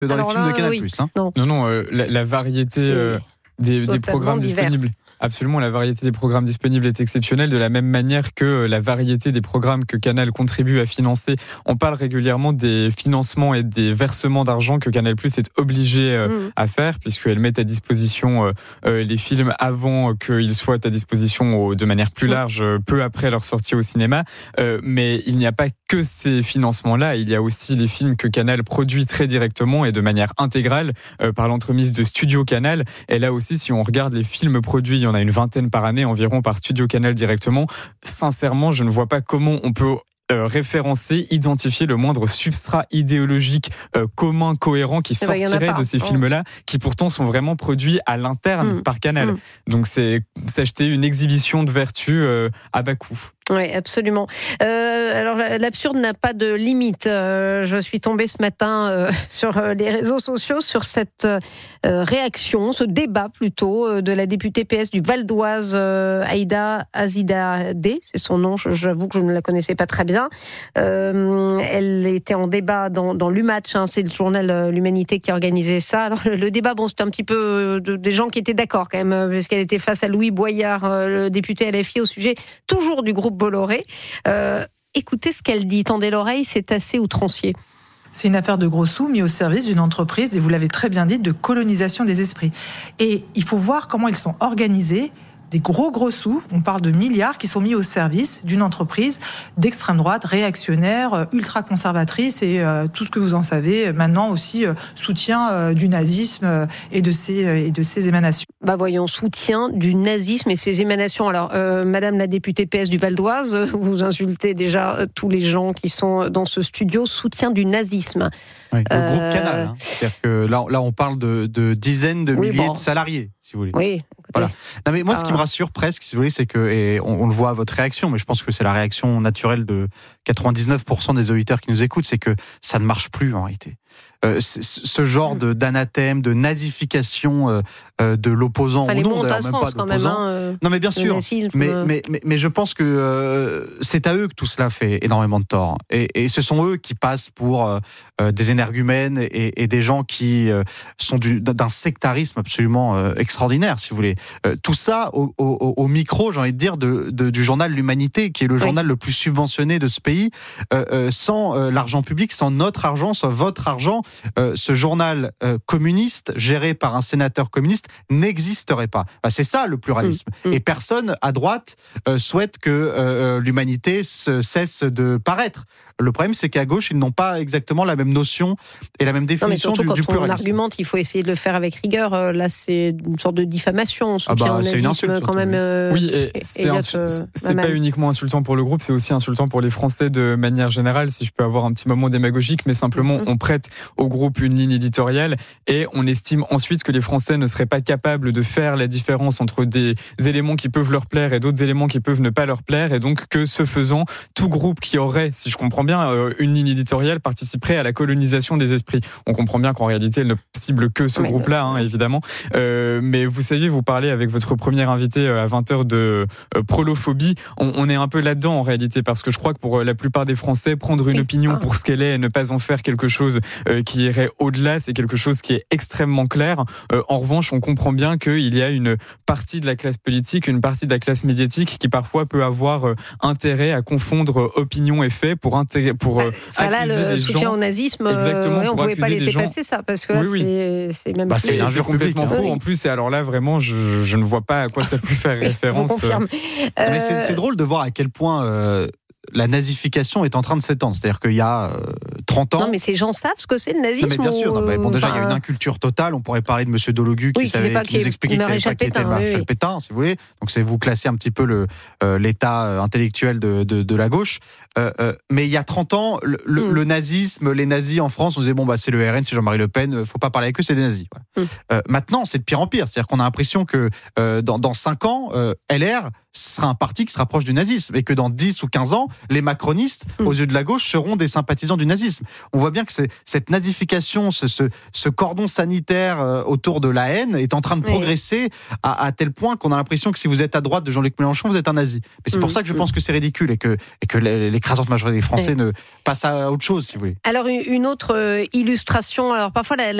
dans les films de Canal+. Oui. Hein. Non, la variété des programmes disponibles. Absolument, la variété des programmes disponibles est exceptionnelle, de la même manière que la variété des programmes que Canal contribue à financer. On parle régulièrement des financements et des versements d'argent que Canal+ est obligé à faire, puisqu'elle met à disposition les films avant qu'ils soient à disposition de manière plus large, peu après leur sortie au cinéma. Mais il n'y a pas que ces financements-là, il y a aussi les films que Canal produit très directement et de manière intégrale par l'entremise de Studio Canal. Et là aussi, si on regarde les films produits, il y en a une 20aine par année environ par Studio Canal directement. Sincèrement, je ne vois pas comment on peut référencer, identifier le moindre substrat idéologique commun, cohérent qui sortirait de ces films-là, qui pourtant sont vraiment produits à l'interne par Canal. Donc c'est s'acheter une exhibition de vertu à bas coût. Oui, absolument. Alors, l'absurde n'a pas de limite. Je suis tombée ce matin sur les réseaux sociaux sur cette réaction, ce débat plutôt, de la députée PS du Val d'Oise, Aïda Azidadeh, c'est son nom, j'avoue que je ne la connaissais pas très bien. Elle était en débat dans l'Umatch, c'est le journal L'Humanité qui organisait ça. Alors, le débat, c'était un petit peu des gens qui étaient d'accord quand même, parce qu'elle était face à Louis Boyard, le député LFI, au sujet toujours du groupe Bolloré. Écoutez ce qu'elle dit, tendez l'oreille, c'est assez outrancier. C'est une affaire de gros sous mis au service d'une entreprise, et vous l'avez très bien dit, de colonisation des esprits. Et il faut voir comment ils sont organisés. Des gros sous, on parle de milliards qui sont mis au service d'une entreprise d'extrême droite, réactionnaire, ultra-conservatrice et tout ce que vous en savez. Maintenant aussi, soutien du nazisme et de ses émanations. Voyons, soutien du nazisme et ses émanations. Alors, Madame la députée PS du Val d'Oise, vous insultez déjà tous les gens qui sont dans ce studio. Soutien du nazisme. Oui, le groupe Canal. C'est-à-dire que là, on parle de dizaines de milliers de salariés, si vous voulez. Oui. Voilà. Non, mais moi, ce qui me rassure presque, si vous voulez, c'est que, et on le voit à votre réaction, mais je pense que c'est la réaction naturelle de 99% des auditeurs qui nous écoutent, c'est que ça ne marche plus en réalité. Ce genre d'anathème, de nazification de l'opposant ou non, d'ailleurs même pas d'opposant. Non mais bien sûr, mais je pense que c'est à eux que tout cela fait énormément de tort. Et ce sont eux qui passent pour des énergumènes et des gens qui sont d'un sectarisme absolument extraordinaire, si vous voulez. Tout ça au micro, j'ai envie de dire, du journal L'Humanité, qui est le journal le plus subventionné de ce pays, sans l'argent public, sans notre argent, sans votre argent. Ce journal communiste, géré par un sénateur communiste, n'existerait pas. C'est ça le pluralisme. Et personne à droite souhaite que l'Humanité cesse de paraître. Le problème, c'est qu'à gauche, ils n'ont pas exactement la même notion et la même définition du pluralisme. Quand on argumente, il faut essayer de le faire avec rigueur. Là, c'est une sorte de diffamation. C'est une insulte, quand même. Oui, et c'est pas uniquement insultant pour le groupe, c'est aussi insultant pour les Français de manière générale, si je peux avoir un petit moment démagogique, mais simplement, on prête au groupe une ligne éditoriale et on estime ensuite que les Français ne seraient pas capables de faire la différence entre des éléments qui peuvent leur plaire et d'autres éléments qui peuvent ne pas leur plaire, et donc que ce faisant, tout groupe qui aurait, si je comprends bien, une ligne éditoriale participerait à la colonisation des esprits. On comprend bien qu'en réalité, elle ne cible que ce groupe-là, évidemment. Mais vous savez, vous parlez avec votre premier invité à 20h de prolophobie. On est un peu là-dedans en réalité, parce que je crois que pour la plupart des Français, prendre une opinion pour ce qu'elle est et ne pas en faire quelque chose qui irait au-delà, c'est quelque chose qui est extrêmement clair. En revanche, on comprend bien qu'il y a une partie de la classe politique, une partie de la classe médiatique qui parfois peut avoir intérêt à confondre opinion et fait pour accuser le soutien au nazisme, on ne pouvait pas laisser passer ça, parce que là, c'est même c'est une injure complètement faux en plus, et alors là, vraiment, je ne vois pas à quoi ça peut faire référence. Je confirme. Mais c'est drôle de voir à quel point la nazification est en train de s'étendre. C'est-à-dire qu'il y a 30 ans... Non, mais ces gens savent ce que c'est le nazisme. Non, mais bien sûr. Déjà, il y a une inculture totale. On pourrait parler de M. Dologu qui nous expliquait que savait pas qui était le maréchal Pétain, si vous voulez. Donc, c'est vous classer un petit peu l'état intellectuel de la gauche. Mais il y a 30 ans, le nazisme, les nazis en France, on disait, c'est le RN, c'est Jean-Marie Le Pen, faut pas parler avec eux, c'est des nazis. Voilà. Maintenant, c'est de pire en pire. C'est-à-dire qu'on a l'impression que dans 5 ans, LR sera un parti qui se rapproche du nazisme et que dans 10 ou 15 ans, les macronistes, aux yeux de la gauche, seront des sympathisants du nazisme. On voit bien que cette nazification, ce cordon sanitaire autour de la haine est en train de progresser à tel point qu'on a l'impression que si vous êtes à droite de Jean-Luc Mélenchon, vous êtes un nazi. Mais c'est pour ça que je pense que c'est ridicule et que l'écrasante majorité des Français ne passe à autre chose, si vous voulez. Alors, une autre illustration, alors parfois